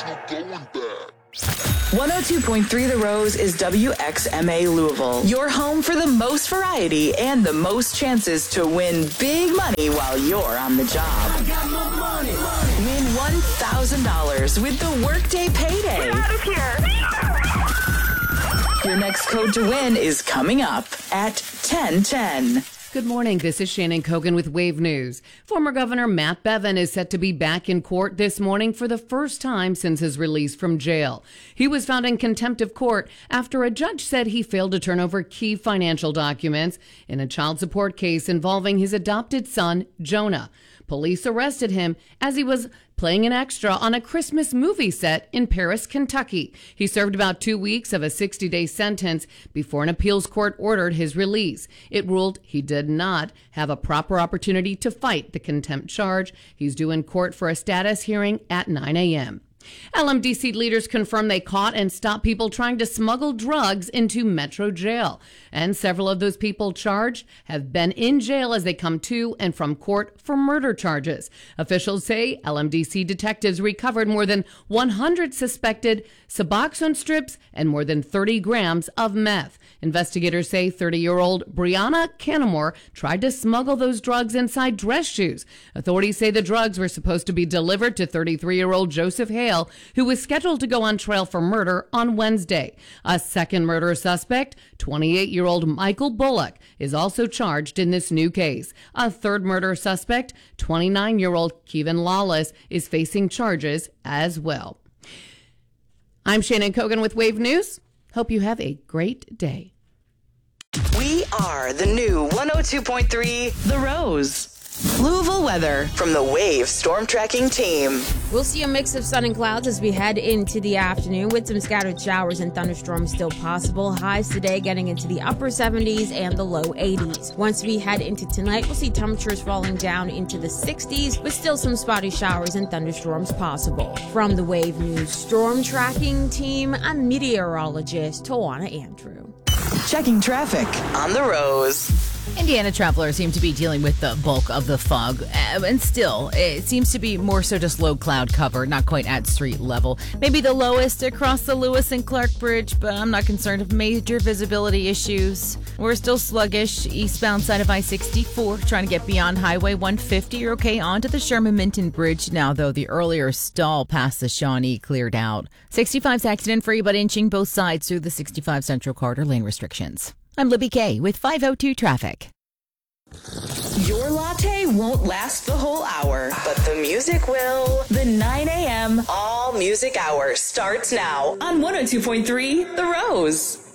no going back. 102.3 The Rose is WXMA Louisville. Your home for the most variety and the most chances to win big money while you're on the job. I got my money. Win $1,000 with the Workday Payday. Get out of here. Your next code to win is coming up at 10:10. Good morning. This is Shannon Kogan with Wave News. Former Governor Matt Bevin is set to be back in court this morning for the first time since his release from jail. He was found in contempt of court after a judge said he failed to turn over key financial documents in a child support case involving his adopted son, Jonah. Police arrested him as he was playing an extra on a Christmas movie set in Paris, Kentucky. He served about 2 weeks of a 60-day sentence before an appeals court ordered his release. It ruled he did not have a proper opportunity to fight the contempt charge. He's due in court for a status hearing at 9 a.m. LMDC leaders confirm they caught and stopped people trying to smuggle drugs into Metro Jail. And several of those people charged have been in jail as they come to and from court for murder charges. Officials say LMDC detectives recovered more than 100 suspected Suboxone strips and more than 30 grams of meth. Investigators say 30-year-old Brianna Canamore tried to smuggle those drugs inside dress shoes. Authorities say the drugs were supposed to be delivered to 33-year-old Joseph Hale, who was scheduled to go on trial for murder on Wednesday. A second murder suspect, 28-year-old Michael Bullock, is also charged in this new case. A third murder suspect, 29-year-old Kevin Lawless, is facing charges as well. I'm Shannon Kogan with Wave News. Hope you have a great day. We are the new 102.3 The Rose. Louisville weather from the Wave Storm Tracking Team. We'll see a mix of sun and clouds as we head into the afternoon with some scattered showers and thunderstorms still possible. Highs today getting into the upper 70s and the low 80s. Once we head into tonight, we'll see temperatures falling down into the 60s with still some spotty showers and thunderstorms possible. From the Wave News Storm Tracking Team, I'm meteorologist Tawana Andrew. Checking traffic on the Rose. Indiana travelers seem to be dealing with the bulk of the fog, and still, it seems to be more so just low cloud cover, not quite at street level. Maybe the lowest across the Lewis and Clark Bridge, but I'm not concerned of major visibility issues. We're still sluggish eastbound side of I-64, trying to get beyond Highway 150. You're okay onto the Sherman-Minton Bridge now, though the earlier stall past the Shawnee cleared out. 65's accident-free, but inching both sides through the 65 Central Corridor lane restrictions. I'm Libby Kay with 502 Traffic. Your latte won't last the whole hour, but the music will. The 9 a.m. All Music Hour starts now on 102.3 The Rose.